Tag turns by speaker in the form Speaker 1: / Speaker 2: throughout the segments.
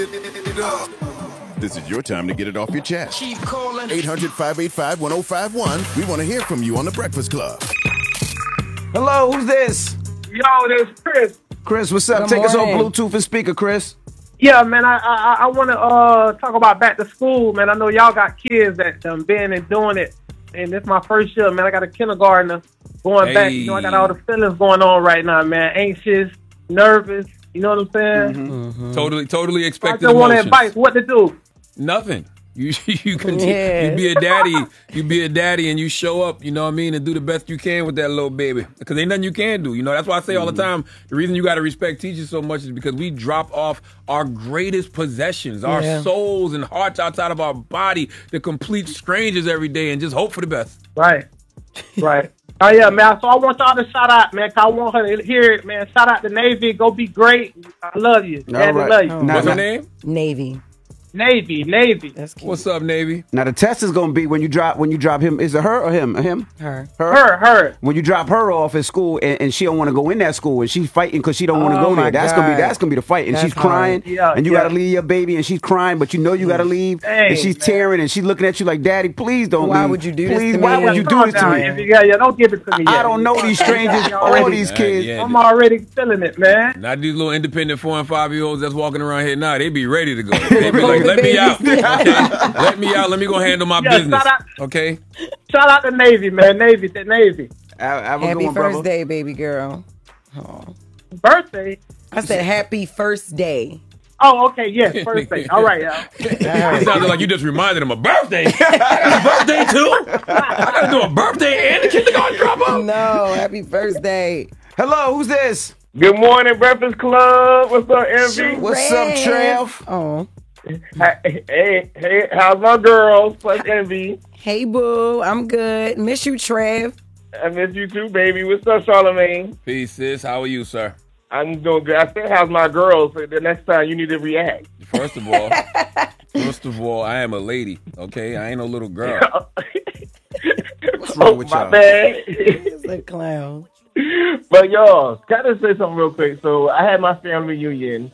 Speaker 1: This is your time to get it off your chest.
Speaker 2: Keep calling.
Speaker 1: 800-585-1051. We want to hear from you on The Breakfast Club.
Speaker 3: Hello, who's this?
Speaker 4: Yo, this is Chris.
Speaker 3: Chris, what's up?
Speaker 5: Good
Speaker 3: Take us off
Speaker 5: morning.
Speaker 3: Bluetooth and speaker, Chris.
Speaker 4: Yeah, man, I want to talk about back to school, man. I know y'all got kids that been and doing it, and this is my first year, man. I got a kindergartner going back. You know, I got all the feelings going on right now, man. Anxious, nervous. You know what I'm saying?
Speaker 5: Mm-hmm.
Speaker 6: Totally
Speaker 4: I
Speaker 6: expected
Speaker 4: just want
Speaker 6: emotions.
Speaker 4: advice. What to do?
Speaker 6: Nothing. You
Speaker 5: Yeah.
Speaker 6: be a daddy and you show up, you know what I mean, and do the best you can with that little baby. Because ain't nothing you can do. You know, that's why I say all the time, the reason you got to respect teachers so much is because we drop off our greatest possessions, our souls and hearts outside of our body to complete strangers every day and just hope for the best.
Speaker 4: Right. Oh, yeah, man. So I want y'all to shout out, man, 'cause I want her to hear it, man. Shout out to Navy. Go be great. I love you. Daddy
Speaker 3: right.
Speaker 4: love you.
Speaker 6: What's her name?
Speaker 5: Navy.
Speaker 4: Navy.
Speaker 5: That's cute.
Speaker 6: What's up, Navy?
Speaker 3: Now the test is gonna be when you drop him. Is it her or him? Him?
Speaker 5: Her.
Speaker 4: Her.
Speaker 3: When you drop her off at school and she don't want to go in that school and she's fighting because she don't want to
Speaker 5: Oh,
Speaker 3: go there.
Speaker 5: my
Speaker 3: That's
Speaker 5: God.
Speaker 3: gonna be the fight. And
Speaker 5: That's
Speaker 3: she's crying
Speaker 4: hard.
Speaker 3: and you
Speaker 4: Yeah.
Speaker 3: gotta leave your baby and she's crying, but you know you gotta leave and she's tearing and she's looking at you like, Daddy, please don't
Speaker 5: Why
Speaker 3: leave.
Speaker 5: would you do this
Speaker 3: Please,
Speaker 5: to
Speaker 3: why
Speaker 5: me?
Speaker 3: would you do
Speaker 4: Calm
Speaker 3: this to
Speaker 4: down,
Speaker 3: me?
Speaker 4: Navy. Yeah, don't give it to me yet.
Speaker 3: I don't know these strangers, all
Speaker 4: Already.
Speaker 3: these kids.
Speaker 6: Yeah.
Speaker 4: I'm already feeling it, man.
Speaker 6: Not these little independent 4 and 5-year-olds that's walking around here now. They be ready to go. They be like, let me out. Okay? Let me out. Let me go handle my
Speaker 4: Yeah,
Speaker 6: business.
Speaker 4: shout out-
Speaker 6: Okay?
Speaker 4: Shout out to Navy, man. Navy.
Speaker 3: Have a good
Speaker 5: Happy
Speaker 3: one,
Speaker 5: first
Speaker 3: brother.
Speaker 5: day, baby girl. Oh.
Speaker 4: Birthday.
Speaker 5: I said happy first day.
Speaker 4: Oh, okay. Yes, first day. All right, y'all.
Speaker 6: It sounded like you just reminded him of birthday. I got a birthday too. I got to do a birthday and a kindergarten drop off.
Speaker 5: No, happy first day.
Speaker 3: Hello, who's this?
Speaker 4: Good morning, Breakfast Club. What's up, Envy?
Speaker 3: What's up, Trev?
Speaker 5: Oh.
Speaker 4: Hey, how's my girls? Plus Envy.
Speaker 5: Hey, boo. I'm good. Miss you, Trev.
Speaker 4: I miss you too, baby. What's up, Charlamagne?
Speaker 6: Peace, sis. How are you, sir?
Speaker 4: I'm doing good. I said, how's my girls? So the next time you need to react.
Speaker 6: First of all, I am a lady. Okay, I ain't no little girl.
Speaker 3: What's wrong with
Speaker 4: my
Speaker 3: y'all?
Speaker 4: bad.
Speaker 5: It's a clown.
Speaker 4: But y'all, gotta say something real quick. So I had my family reunion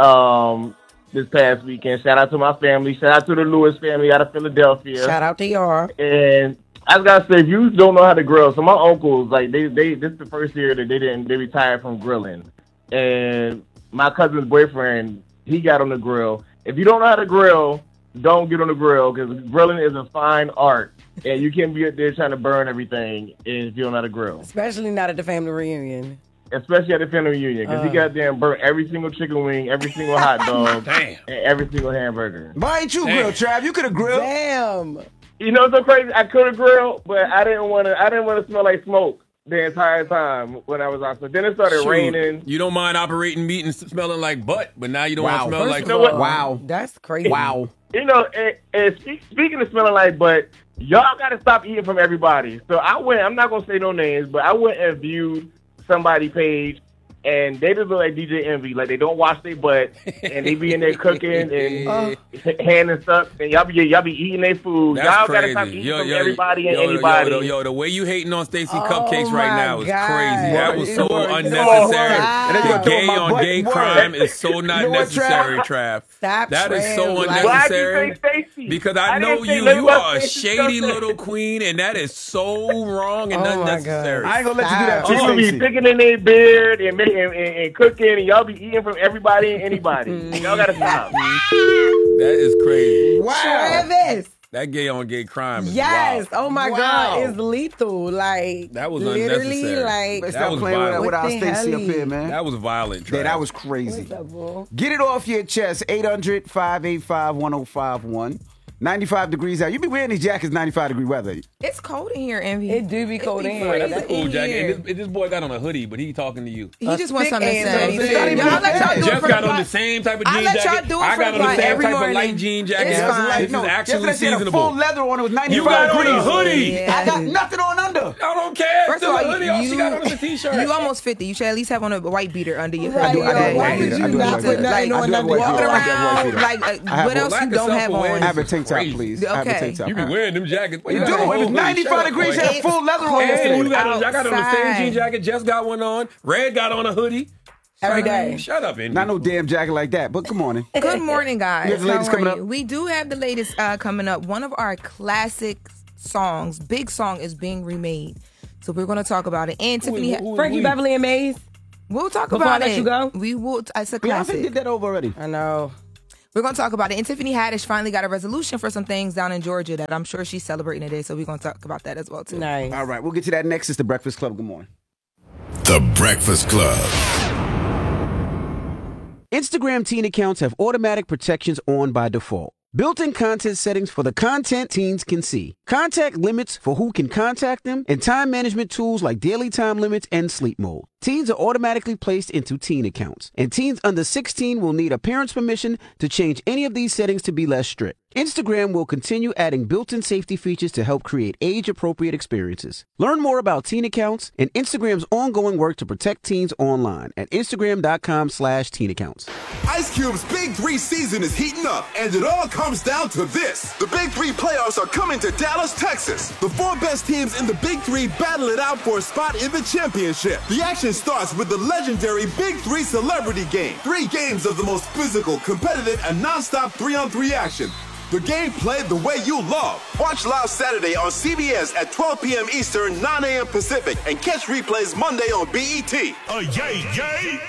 Speaker 4: this past weekend. Shout out to my family. Shout out to the Lewis family out of Philadelphia.
Speaker 5: Shout out to y'all.
Speaker 4: And I just gotta say, if you don't know how to grill, so my uncles, like they this is the first year that they retired from grilling. And my cousin's boyfriend, he got on the grill. If you don't know how to grill, don't get on the grill because grilling is a fine art. And you can't be up there trying to burn everything if you don't know how to grill.
Speaker 5: Especially not at the family reunion.
Speaker 4: Especially at the family reunion, because he got there and burnt every single chicken wing, every single hot dog,
Speaker 6: Damn.
Speaker 4: and every single hamburger.
Speaker 3: Why ain't you grilled, Trav? You could have grilled.
Speaker 5: Damn.
Speaker 4: You know what's so crazy? I could have grilled, but I didn't want to smell like smoke the entire time when I was out. So then it started raining.
Speaker 6: You don't mind operating meat and smelling like butt, but now you don't
Speaker 3: Wow.
Speaker 6: want to smell
Speaker 3: First
Speaker 6: like
Speaker 4: of all,
Speaker 3: Wow.
Speaker 5: That's crazy.
Speaker 3: Wow.
Speaker 4: You know, and speaking of smelling like butt, y'all got to stop eating from everybody. So I went, I'm not going to say no names, but I went and viewed somebody's page, and they just look like DJ Envy. Like, they don't wash their butt, and they be in there cooking and handing stuff, and y'all be eating their food.
Speaker 6: That's
Speaker 4: y'all
Speaker 6: crazy.
Speaker 4: got to stop eating from everybody and anybody.
Speaker 6: Yo, the way you hating on Stacey
Speaker 5: Oh
Speaker 6: Cupcakes right
Speaker 5: my
Speaker 6: now is
Speaker 5: God.
Speaker 6: crazy. That was so
Speaker 3: Wow.
Speaker 6: unnecessary.
Speaker 5: And then you
Speaker 6: The
Speaker 5: gonna
Speaker 6: gay
Speaker 3: throw my
Speaker 6: on
Speaker 3: butt
Speaker 6: gay
Speaker 3: word.
Speaker 6: crime is so not
Speaker 3: You know what,
Speaker 6: necessary, Trav.
Speaker 5: Stop,
Speaker 6: That is
Speaker 5: Trav.
Speaker 6: so
Speaker 5: Like-
Speaker 6: unnecessary.
Speaker 4: Why'd you say Stacey?
Speaker 6: Because I know
Speaker 4: didn't say
Speaker 6: you.
Speaker 4: nothing
Speaker 6: You
Speaker 4: about
Speaker 6: are a
Speaker 4: Stacey
Speaker 6: shady
Speaker 4: Cupcakes.
Speaker 6: little queen, and that is so wrong and
Speaker 5: Oh my
Speaker 6: unnecessary.
Speaker 3: I ain't gonna let you do that
Speaker 4: People
Speaker 3: to
Speaker 4: be
Speaker 3: Stacey.
Speaker 4: sticking in their beard and cooking, and y'all be eating from everybody and anybody. Y'all gotta stop.
Speaker 6: That is crazy.
Speaker 5: Travis.
Speaker 6: That gay on gay crime is
Speaker 5: Yes.
Speaker 6: wild.
Speaker 5: Oh my
Speaker 3: Wow.
Speaker 5: God. It's lethal. Like
Speaker 6: That was
Speaker 5: literally
Speaker 6: unnecessary.
Speaker 5: like.
Speaker 3: Let's
Speaker 6: That
Speaker 3: stop
Speaker 6: was
Speaker 3: playing
Speaker 6: violent.
Speaker 3: with our
Speaker 5: What the
Speaker 3: Stacey up
Speaker 5: hell?
Speaker 3: here, man.
Speaker 6: That was violent, Trav.
Speaker 3: Yeah, that was crazy.
Speaker 5: What's up, boo?
Speaker 3: Get it off your chest. 800-585-1051. 95 degrees out. You be wearing these jackets 95-degree weather.
Speaker 7: It's cold in here, Envy.
Speaker 5: It do be cold in here.
Speaker 6: That's a
Speaker 5: That's
Speaker 6: cool
Speaker 7: in
Speaker 6: jacket.
Speaker 7: here.
Speaker 6: And this boy got on a hoodie, but he talking to you.
Speaker 7: He just wants
Speaker 5: thick
Speaker 7: something to
Speaker 5: ass
Speaker 7: say.
Speaker 5: hoodie. It's not even
Speaker 7: Y'all let y'all do it
Speaker 6: Jeff
Speaker 7: from
Speaker 6: got
Speaker 7: the
Speaker 6: on the
Speaker 7: front.
Speaker 6: same type of
Speaker 7: I
Speaker 6: jean
Speaker 7: let y'all
Speaker 6: jacket.
Speaker 7: do it
Speaker 6: I
Speaker 7: from
Speaker 6: got on the
Speaker 7: front
Speaker 6: same
Speaker 7: every
Speaker 6: type of
Speaker 7: morning.
Speaker 6: light jean jacket.
Speaker 7: It's
Speaker 6: This
Speaker 7: fine.
Speaker 6: is actually
Speaker 3: Jeff had a full
Speaker 6: seasonable.
Speaker 3: leather on. It was 95
Speaker 6: You got on a
Speaker 3: degrees.
Speaker 6: hoodie.
Speaker 7: Yeah.
Speaker 3: I got nothing on under.
Speaker 6: I don't care.
Speaker 7: First
Speaker 6: Still
Speaker 7: of
Speaker 6: a
Speaker 7: all,
Speaker 6: hoodie. All she got on is a t-shirt.
Speaker 7: you almost 50. You should at least have on a white beater under your
Speaker 5: Right,
Speaker 7: hoodie.
Speaker 3: I do have
Speaker 7: okay?
Speaker 3: a white
Speaker 5: Why would
Speaker 3: beater. I
Speaker 5: you
Speaker 3: do have a
Speaker 5: not
Speaker 3: white
Speaker 5: put
Speaker 3: beater.
Speaker 5: nothing
Speaker 3: I
Speaker 5: on
Speaker 3: do have a
Speaker 5: under
Speaker 3: white
Speaker 5: walking
Speaker 3: beater. I
Speaker 7: Walking
Speaker 3: do have a white
Speaker 7: around,
Speaker 3: beater.
Speaker 7: like,
Speaker 3: I have
Speaker 7: what
Speaker 3: a-
Speaker 7: else
Speaker 6: lack
Speaker 7: you
Speaker 6: of
Speaker 7: don't have
Speaker 6: self-awareness.
Speaker 3: I have a
Speaker 7: on?
Speaker 3: tank top,
Speaker 6: Crazy.
Speaker 3: please. I have a
Speaker 7: Okay.
Speaker 3: tank top.
Speaker 6: You be wearing them jackets.
Speaker 3: You do. It was 95 degrees. You had full leather on.
Speaker 6: And
Speaker 3: yesterday.
Speaker 6: you got on, y'all got on the same
Speaker 7: Outside.
Speaker 6: jean jacket. Jess got one on. Red got on a hoodie.
Speaker 5: Every day.
Speaker 6: Shut up, Indy.
Speaker 3: Not no damn jacket like that, but good morning.
Speaker 7: Good morning, guys.
Speaker 3: You have the latest
Speaker 7: How are
Speaker 3: coming
Speaker 7: you?
Speaker 3: up?
Speaker 7: We do have the latest coming up. One of our classic songs, big song, is being remade. So we're going to talk about it. And Tiffany,
Speaker 5: Frankie Beverly and Maze.
Speaker 7: we'll talk
Speaker 5: Before
Speaker 7: about
Speaker 5: I
Speaker 7: it.
Speaker 5: let you go?
Speaker 7: We will. It's a
Speaker 3: Beyonce
Speaker 7: classic.
Speaker 3: did that over already.
Speaker 5: I know.
Speaker 7: We're going to talk about it. And Tiffany Haddish finally got a resolution for some things down in Georgia that I'm sure she's celebrating today. So we're going to talk about that as well, too.
Speaker 5: Nice.
Speaker 3: All right, we'll get to that next. It's the Breakfast Club. Good morning.
Speaker 1: The Breakfast Club.
Speaker 3: Instagram teen accounts have automatic protections on by default. Built-in content settings for the content teens can see. Contact limits for who can contact them, and time management tools like daily time limits and sleep mode. Teens are automatically placed into teen accounts, and teens under 16 will need a parent's permission to change any of these settings to be less strict. Instagram will continue adding built-in safety features to help create age-appropriate experiences. Learn more about teen accounts and Instagram's ongoing work to protect teens online at Instagram.com/teen accounts.
Speaker 2: Ice Cube's Big 3 season is heating up, and it all comes down to this. The Big 3 playoffs are coming to Dallas, Texas. The 4 best teams in the Big 3 battle it out for a spot in the championship. The action starts with the legendary Big 3 Celebrity Game. 3 games of the most physical, competitive, and non-stop 3-on-3 action. The game played the way you love. Watch live Saturday on CBS at 12 p.m. Eastern, 9 a.m. Pacific, and catch replays Monday on BET. Yay!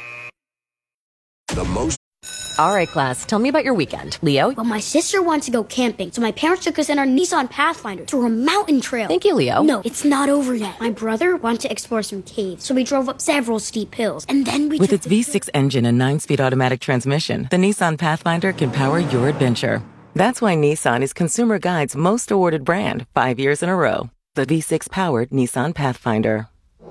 Speaker 1: The most.
Speaker 8: All right, class, tell me about your weekend. Leo?
Speaker 9: Well, my sister wants to go camping, so my parents took us in our Nissan Pathfinder through a mountain trail.
Speaker 8: Thank you, Leo.
Speaker 9: No, it's not over yet. My brother wanted to explore some caves, so we drove up several steep hills, and then we
Speaker 10: With its V6 engine and 9-speed automatic transmission, the Nissan Pathfinder can power your adventure. That's why Nissan is Consumer Guide's most awarded brand 5 years in a row. The V6-powered Nissan Pathfinder.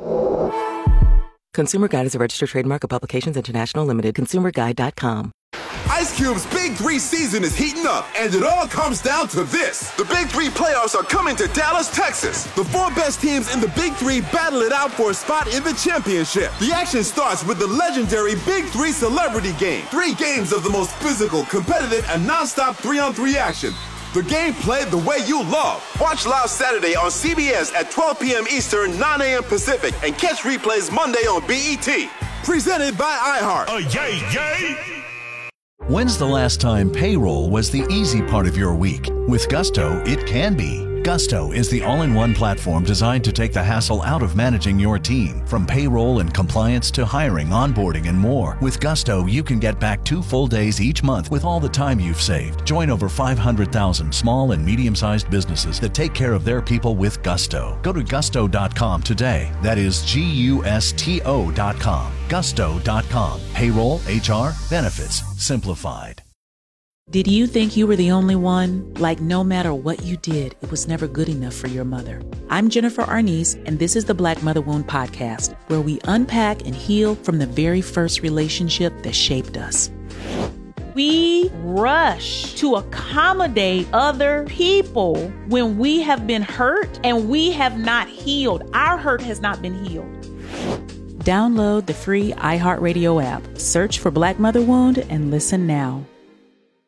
Speaker 10: Consumer Guide is a registered trademark of Publications International Limited. ConsumerGuide.com.
Speaker 2: Ice Cube's Big 3 season is heating up, and it all comes down to this. The Big 3 playoffs are coming to Dallas, Texas. The 4 best teams in the Big 3 battle it out for a spot in the championship. The action starts with the legendary Big 3 Celebrity Game. 3 games of the most physical, competitive, and non-stop 3-on-3 action. The game played the way you love. Watch live Saturday on CBS at 12 p.m. Eastern, 9 a.m. Pacific, and catch replays Monday on BET. Presented by iHeart. Yay!
Speaker 11: When's the last time payroll was the easy part of your week? With Gusto, it can be. Gusto is the all-in-one platform designed to take the hassle out of managing your team. From payroll and compliance to hiring, onboarding, and more. With Gusto, you can get back 2 full days each month with all the time you've saved. Join over 500,000 small and medium-sized businesses that take care of their people with Gusto. Go to gusto.com today. That is GUSTO.com. Gusto.com. Payroll, HR, benefits, simplified.
Speaker 12: Did you think you were the only one? Like no matter what you did, it was never good enough for your mother. I'm Jennifer Arnice, and this is the Black Mother Wound Podcast, where we unpack and heal from the very first relationship that shaped us. We rush to accommodate other people when we have been hurt and we have not healed. Our hurt has not been healed. Download the free iHeartRadio app. Search for Black Mother Wound and listen now.